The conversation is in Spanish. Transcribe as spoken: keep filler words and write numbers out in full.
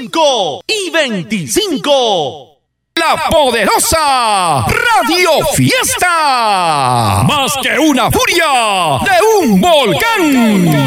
cinco y veinticinco. La poderosa Radio Fiesta. Más que una furia de un volcán.